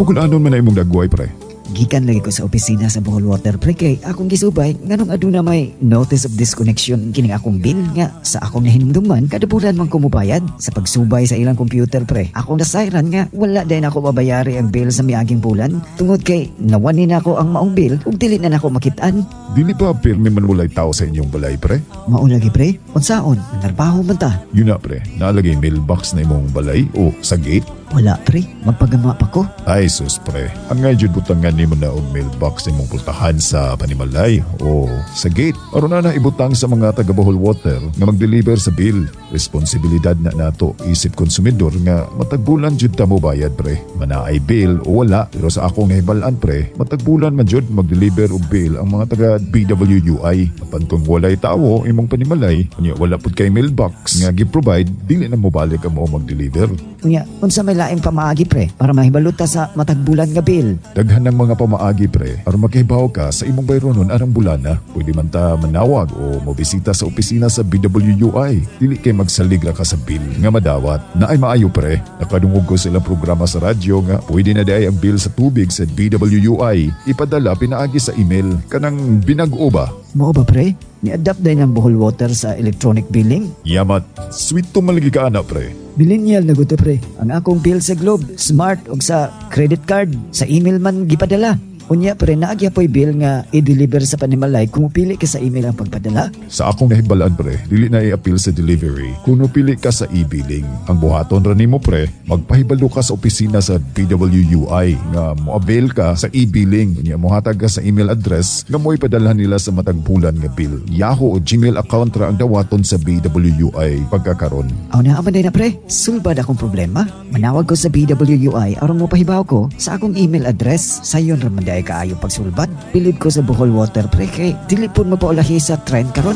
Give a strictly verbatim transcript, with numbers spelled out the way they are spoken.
Kamukulanon man na imong dagway pre. Gikan lagi ko sa opisina sa Bohol Water pre kay akong gisubay nganong aduna may notice of disconnection kining akong bill nga sa akong nahinumduman kada bulan man ko mobayad sa pagsubay sa ilang computer pre. Akong nasayran nga wala din ako mabayari ang bill sa miaging bulan tungod kay nawani na ako ang maong bill ug dili na nako makitaan. Dili ba pirmi man walay tao sa inyong balay pre? Mao lagi pre, unsaon narbaho man ta? Yun na pre, nalagay mailbox na imong balay o sa gate? Wala pre, magpagama pa ko. Ay sus pre, ang nga jud butangan nimo na og mailbox imong pultahan sa panimalay o sa gate. Aron na na ibutang sa mga taga Bohol Water nga mag-deliver sa bill. Responsibilidad na nato isip konsumidor nga matagbulan jud ta mo bayad pre. Manaay bill o wala, pero sa akong nahibalan pre, matagbulan man jud mag-deliver og bill ang mga taga B W U I. Apan kung walay tawo imong panimalay, unya wala pud kay mailbox nga gi-provide, dili na mo balik ang mo mag-deliver. Unya, unsa may laing pamaagi pre para mahibaluta sa matagbulan nga bill? Daghan ng mga pamaagi pre aron makahibaw ka sa imong bayronon arang bulana. Pwede man ta manawag o mobisita sa opisina sa B W U I. Dili kay magsalig ra ka sa bill nga madawat. Naay maayo pre, nakadungog ko sila programa sa radyo nga pwede na diay ang bill sa tubig sa B W U I ipadala pinaagi sa email kanang binag-o ba? Mao ba pre? Ni-adapt din ang Bohol Water sa electronic billing? Yamat, sweet to malagi ka ana pre. Millennial na guto pre. Ang akong bill sa Globe, Smart ug sa credit card, sa email man gipadala. Unya pre, naagya po'y bill nga i-deliver sa panimalay kung pili ka sa email ang pagpadala. Sa akong nahibalaan pre, dili na i-appeal sa delivery kung pili ka sa e-billing. Ang buhaton ra nimo pre, magpahibalo ka sa opisina sa B W U I nga mo-avail ka sa e-billing. Unya mohatag ka sa email address nga mo ipadala nila sa matagbulan nga bill. Yahoo o Gmail account ra ang dawaton sa B W U I pagkakaron. Aw na aman day na pre, sulbad akong problema. Manawag ko sa B W U I aron mo pahibaw ko sa akong email address. Sayon ra man day kaayo pagsulbad. Bilib ko sa Bohol Water pre kay dili pud mapaulahi sa trend karon.